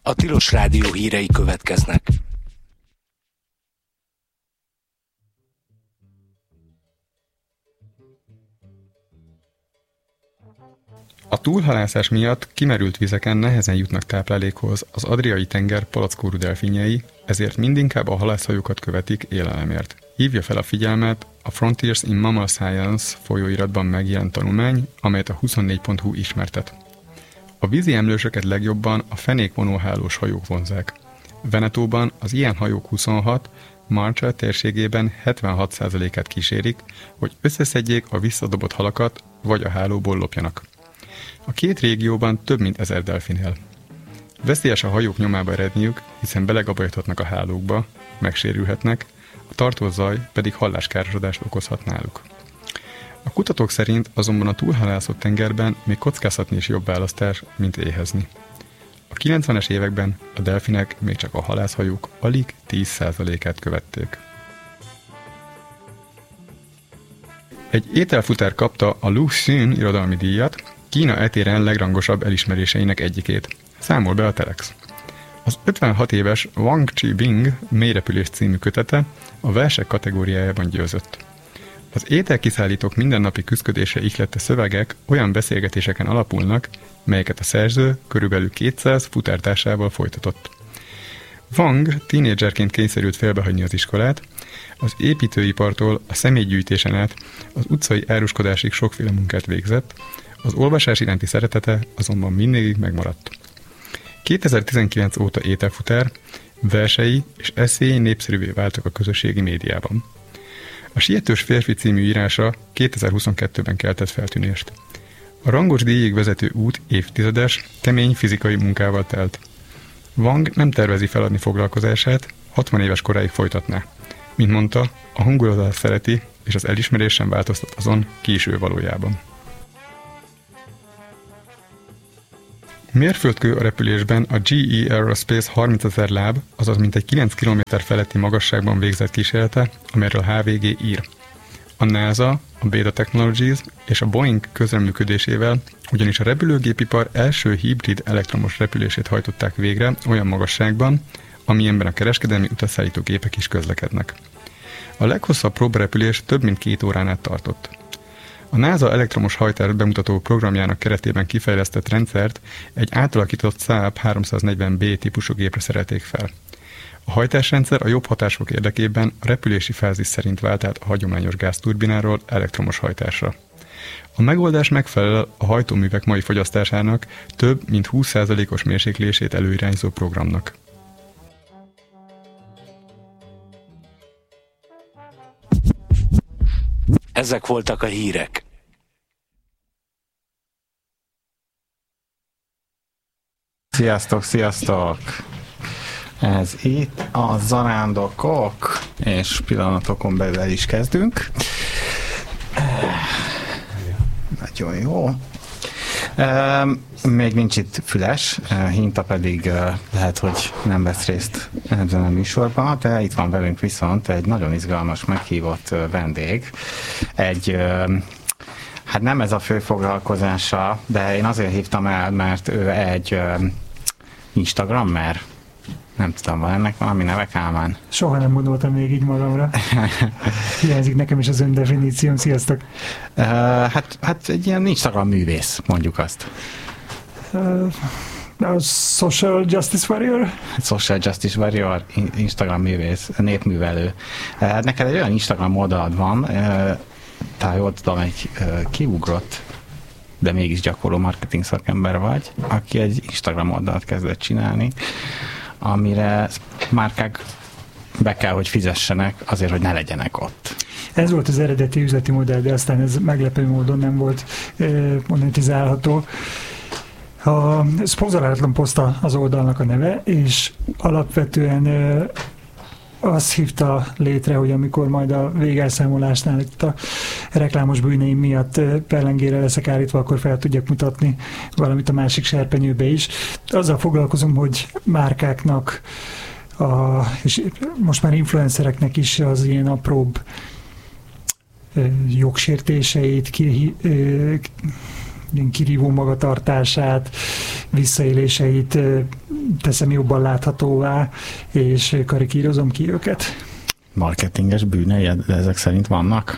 A Tilos Rádió hírei következnek. A túlhalászás miatt kimerült vizeken nehezen jutnak táplálékhoz az Adriai-tenger palackórú delfinjei, ezért mindinkább a halászhajókat követik élelemért. Hívja fel a figyelmet a Frontiers in Mammal Science folyóiratban megjelent tanulmány, amelyet a 24.hu ismertet. A vízi emlősöket legjobban a fenékvonóhálós hajók vonzák. Venetóban az ilyen hajók 26, Marshall térségében 76%-át kísérik, hogy összeszedjék a visszadobott halakat, vagy a hálóból lopjanak. A két régióban több mint 1000 delfin él. Veszélyes a hajók nyomába eredniük, hiszen belegabajodhatnak a hálókba, megsérülhetnek, a tartós zaj pedig halláskárosodást okozhat náluk. A kutatók szerint azonban a túlhalászott tengerben még kockázhatni is jobb választás, mint éhezni. A 90-es években a delfinek még csak a halászhajók alig 10%-át követték. Egy ételfutár kapta a Lu Xun irodalmi díjat, Kína etéren legrangosabb elismeréseinek egyikét. Számol be a Telex. Az 56 éves Wang Chi-bing Mélyrepülés című kötete a versek kategóriájában győzött. Az ételkiszállítók mindennapi küszködésre ihlette szövegek olyan beszélgetéseken alapulnak, melyeket a szerző körülbelül 200 futártársával folytatott. Wang tínédzserként kényszerült félbehagyni az iskolát, az építőipartól a személygyűjtésen át az utcai áruskodásig sokféle munkát végzett, az olvasás iránti szeretete azonban mindig megmaradt. 2019 óta ételfutár, versei és eszéi népszerűvé váltak a közösségi médiában. A Sietős férfi című írása 2022-ben keltett feltűnést. A rangos díjig vezető út évtizedes, kemény fizikai munkával telt. Wang nem tervezi feladni foglalkozását, 60 éves koráig folytatná. Mint mondta, a hangulatát szereti, és az elismerés sem változtat azon, ki is ő valójában. Mérföldkő a repülésben a GE Aerospace 30 000 láb, azaz mintegy 9 km feletti magasságban végzett kísérlete, amelyről a HVG ír. A NASA, a Beta Technologies és a Boeing közreműködésével ugyanis a repülőgépipar első hibrid elektromos repülését hajtották végre olyan magasságban, amilyenben a kereskedelmi utasszállító gépek is közlekednek. A leghosszabb próbarepülés több mint 2 órán át tartott. A NASA elektromos hajtást bemutató programjának keretében kifejlesztett rendszert egy átalakított Saab 340B típusú gépre szerelték fel. A hajtásrendszer a jobb hatások érdekében a repülési fázis szerint vált át a hagyományos gázturbináról elektromos hajtásra. A megoldás megfelel a hajtóművek mai fogyasztásának több mint 20%-os mérséklését előirányzó programnak. Ezek voltak a hírek. Sziasztok, sziasztok! Ez itt a Zarándokok, és pillanatokon belül el is kezdünk. Nagyon jó. Még nincs itt Füles, Hinta pedig lehet, hogy nem vesz részt ebben a műsorban, de itt van velünk viszont egy nagyon izgalmas meghívott vendég. Hát nem ez a fő foglalkozása, de én azért hívtam el, mert ő egy Instagrammer. Nem tudom, van ennek valami neve, Kálmán? Soha nem gondoltam még így magamra. Hiányzik nekem is az öndefinícióm. Sziasztok! Hát egy ilyen Instagram művész, mondjuk azt. A Social Justice Warrior? Social Justice Warrior, Instagram művész, népművelő. Neked egy olyan Instagram oldalad van, tehát jól tudom, egy kiugrott, de mégis gyakorló marketing szakember vagy, aki egy Instagram oldalt kezdett csinálni, amire márkák be kell, hogy fizessenek azért, hogy ne legyenek ott. Ez volt az eredeti üzleti modell, de aztán ez meglepő módon nem volt monetizálható. A szponzorálatlan poszt az oldalnak a neve, és alapvetően azt hívta létre, hogy amikor majd a végelszámolásnál itt a reklámos bűneim miatt pellengére leszek állítva, akkor fel tudjak mutatni valamit a másik serpenyőbe is. Azzal foglalkozom, hogy márkáknak, és most már influencereknek is az ilyen apróbb kirívó magatartását, visszaéléseit teszem jobban láthatóvá, és karikírozom ki őket. Marketinges bűnei, de ezek szerint vannak?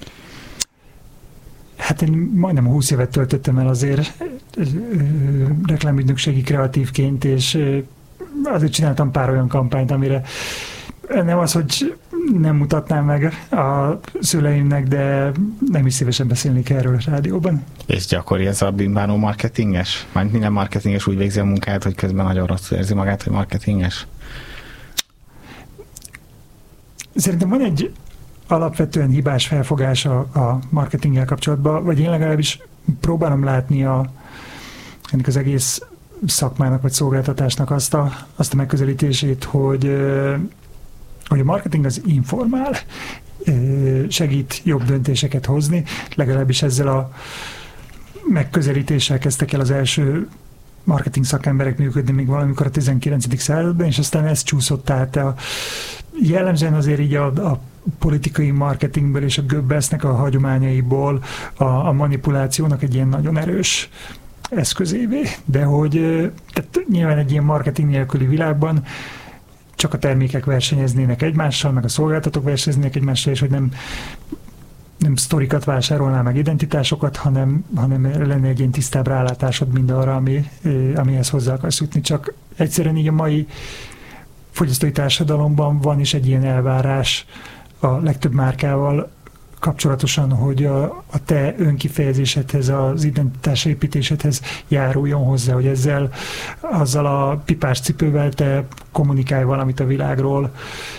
Hát én majdnem 20 évet töltöttem el azért reklámügynökségi kreatívként, és azért csináltam pár olyan kampányt, amire nem az, hogy nem mutatnám meg a szüleimnek, de nem is szívesen beszélnék erről a rádióban. És gyakori ez a bűnbánó marketinges? Mármint minden marketinges úgy végzi a munkáját, hogy közben nagyon rosszul érzi magát, hogy marketinges? Szerintem van egy alapvetően hibás felfogása a marketinggel kapcsolatban, vagy én legalábbis próbálom látni ennek az egész szakmának vagy szolgáltatásnak azt a megközelítését, hogy a marketing az informál, segít jobb döntéseket hozni, legalábbis ezzel a megközelítéssel kezdtek el az első marketing szakemberek működni még valamikor a 19. században, és aztán ez csúszott át. Jellemzően azért így a politikai marketingből és a Goebbelsnek a hagyományaiból a manipulációnak egy ilyen nagyon erős eszközévé, de hogy tehát nyilván egy ilyen marketing nélküli világban csak a termékek versenyeznének egymással, meg a szolgáltatók versenyeznének egymással, és hogy nem sztorikat vásárolnál meg identitásokat, hanem lenne egy ilyen tisztább rálátásod mindarra, amihez hozzá akarsz jutni. Csak egyszerűen így a mai fogyasztói társadalomban van is egy ilyen elvárás a legtöbb márkával kapcsolatosan, hogy a te önkifejezésedhez, az identitásépítésedhez járuljon hozzá, hogy azzal a pipás cipővel te kommunikálj valamit a világról,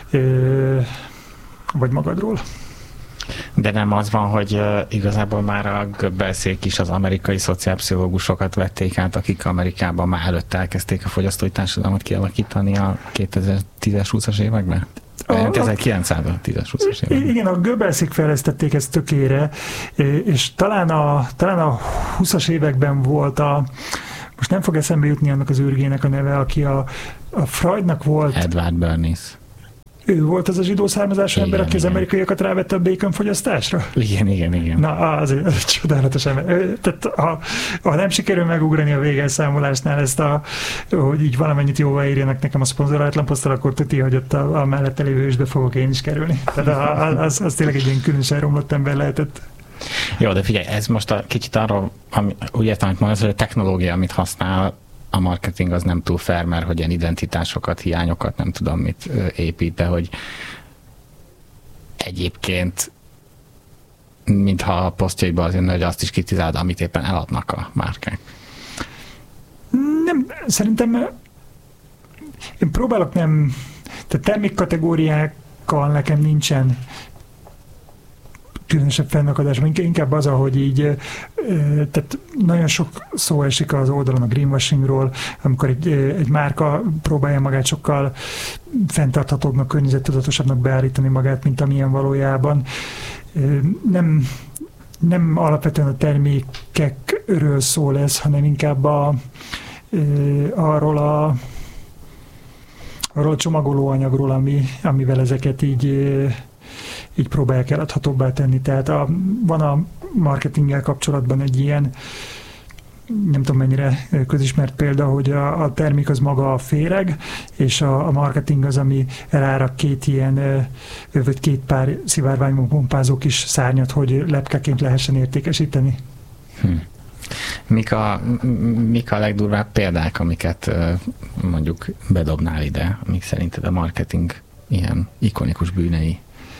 vagy magadról. De nem az van, hogy igazából már a Goebbelsék is az amerikai szociálpszichológusokat vették át, akik Amerikában már előtte elkezdték a fogyasztói társadalmat kialakítani a 2010-es 20-as években? 1910-es 20-as években. Igen, a Goebbelsék fejlesztették ezt tökére, és talán a 20-as években volt most nem fog eszembe jutni annak az űrgének a neve, aki a Freudnak volt... Edward Bernays. Ő volt az a zsidó származású ember, aki az amerikaiakat rávette a békonfogyasztásra? Igen. Na, azért csodálatos ember. Tehát ha nem sikerül megugrani a végelszámolásnál ezt hogy így valamennyit jóvá írjanak nekem a szponzorálatlan poszttal, akkor tuti, hogy ott a mellette lévő hősbe fogok én is kerülni. Tehát az tényleg egy ilyen különösen romlott ember lehetett. Jó, de figyelj, ez most kicsit arról, úgy értem, hogy mondasz, hogy a technológia, amit használ a marketing, az nem túl fair, mert hogy ilyen identitásokat, hiányokat, nem tudom mit épít, de hogy egyébként mintha a posztjaiban az jönne, hogy azt is kritizálod, amit éppen eladnak a márkák. Nem, szerintem én próbálok tehát termékkategóriákkal nekem nincsen különösebb fennakadásom, inkább az, hogy így tehát nagyon sok szó esik az oldalon a greenwashingról, amikor egy márka próbálja magát sokkal fenntarthatóbbnak, környezettudatosabbnak beállítani magát, mint amilyen valójában. Nem alapvetően a termékekről szól ez, hanem inkább arról a csomagolóanyagról, amivel ezeket így próbálják eladhatóbbá tenni. Tehát van a marketinggel kapcsolatban egy ilyen, nem tudom mennyire közismert példa, hogy a termék az maga a féreg, és a marketing az, ami elárad két pár szivárványban pompázó kis szárnyat, hogy lepkeként lehessen értékesíteni. Mik a legdurvább példák, amiket mondjuk bedobnál ide, amik szerinted a marketing ilyen ikonikus bűnei?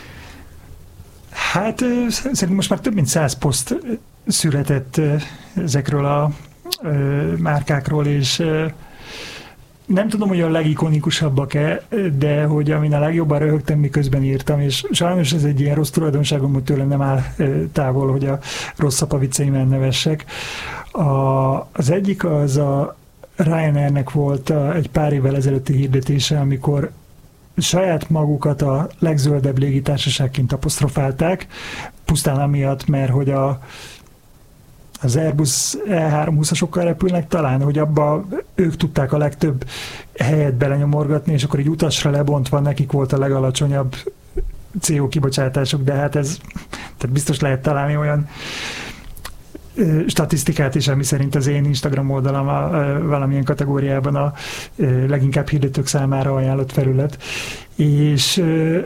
Hát szerintem most már több mint 100 poszt született ezekről a márkákról, és nem tudom, hogy a legikonikusabbak-e, de hogy amin a legjobban röhögtem, miközben írtam, és sajnos ez egy ilyen rossz tulajdonságom, hogy tőlem nem áll távol, hogy a rossz apa vicceimen nevessek. Az egyik az a Ryanairnek volt egy pár évvel ezelőtti hirdetése, amikor saját magukat a legzöldebb légitársaságként apostrofálták, pusztán amiatt, mert hogy az Airbus E320-asokkal repülnek talán, hogy abba ők tudták a legtöbb helyet belenyomorgatni, és akkor így utasra lebontva nekik volt a legalacsonyabb CO kibocsátások, de hát tehát biztos lehet találni olyan statisztikát is, ami szerint az én Instagram oldalam valamilyen kategóriában a leginkább hirdetők számára ajánlott felület. És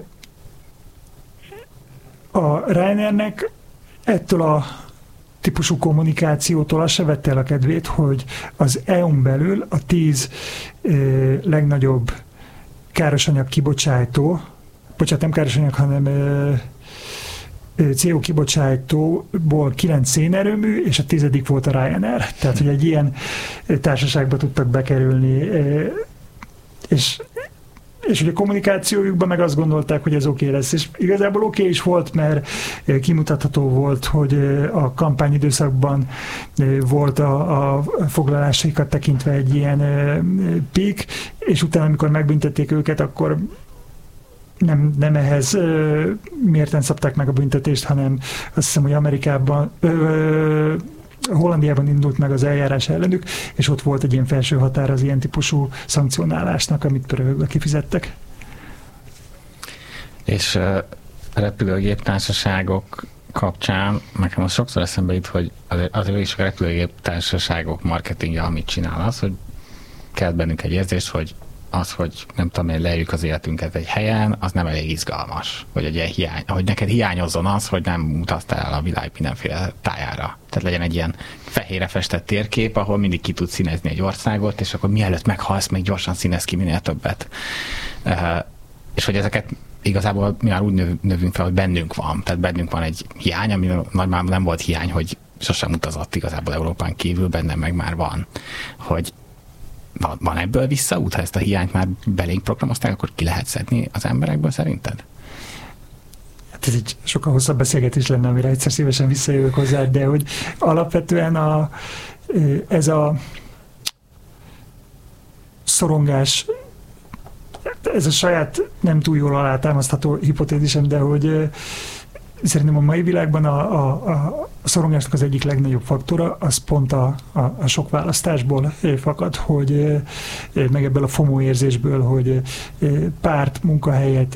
a Ryanairnek ettől a típusú kommunikációtól azt se vette el a kedvét, hogy az EU-n belül a 10 legnagyobb károsanyag kibocsátó, nem károsanyag, hanem CO kibocsátóból 9 szénerőmű, és a 10. volt a Ryanair. Tehát, hogy egy ilyen társaságba tudtak bekerülni, és ugye a kommunikációjukban meg azt gondolták, hogy ez oké lesz, és igazából oké is volt, mert kimutatható volt, hogy a kampányidőszakban volt a foglalásaikat tekintve egy ilyen peak, és utána, amikor megbüntették őket, akkor nem ehhez mérten szabták meg a büntetést, hanem azt hiszem, hogy Amerikában Hollandiában indult meg az eljárás ellenük, és ott volt egy ilyen felső határ az ilyen típusú szankcionálásnak, amit pörögve kifizettek. És a repülőgép társaságok kapcsán nekem az sokszor eszembe jut, hogy azért is a repülőgép társaságok marketingje, amit csinál, az, hogy kelt bennünk egy érzést, hogy az, hogy nem tudom én, leéljük az életünket egy helyen, az nem elég izgalmas. Vagy egy hiány, hogy neked hiányozzon az, hogy nem mutattál el a világ mindenféle tájára. Tehát legyen egy ilyen fehérre festett térkép, ahol mindig ki tudsz színezni egy országot, és akkor mielőtt meghalsz, még gyorsan színez ki minél többet. És hogy ezeket igazából mi már úgy növünk fel, hogy bennünk van. Tehát bennünk van egy hiány, ami már nem volt hiány, hogy sosem utazott igazából Európán kívül, bennem meg már van. Hogy van ebből visszaút, ha ezt a hiányt már belénk programozták, akkor ki lehet szedni az emberekből szerinted? Hát ez egy sokkal hosszabb beszélgetés lenne, amire egyszer szívesen visszajövök hozzá, de hogy alapvetően ez a szorongás, ez a saját nem túl jól alátámasztható hipotézisem, de hogy szerintem a mai világban a szorongásnak az egyik legnagyobb faktora, az pont a sok választásból fakad, hogy meg ebből a FOMO érzésből, hogy párt, munkahelyet